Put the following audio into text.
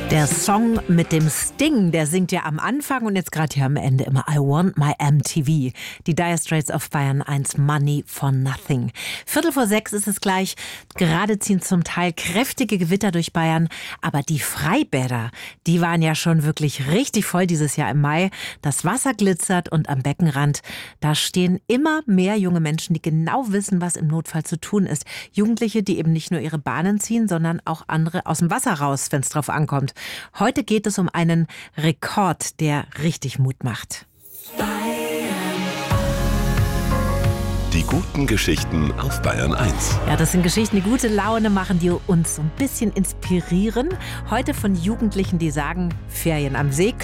Der Song mit dem Sting, der singt ja am Anfang und jetzt gerade hier am Ende immer I Want My MTV. Die Dire Straits auf Bayern 1, Money for Nothing. 5:45 ist es gleich. Gerade ziehen zum Teil kräftige Gewitter durch Bayern. Aber die Freibäder, die waren ja schon wirklich richtig voll dieses Jahr im Mai. Das Wasser glitzert und am Beckenrand, da stehen immer mehr junge Menschen, die genau wissen, was im Notfall zu tun ist. Jugendliche, die eben nicht nur ihre Bahnen ziehen, sondern auch andere aus dem Wasser raus, wenn es drauf ankommt. Heute geht es um einen Rekord, der richtig Mut macht. Die guten Geschichten auf Bayern 1. Ja, das sind Geschichten, die gute Laune machen, die uns so ein bisschen inspirieren. Heute von Jugendlichen, die sagen, Ferien am See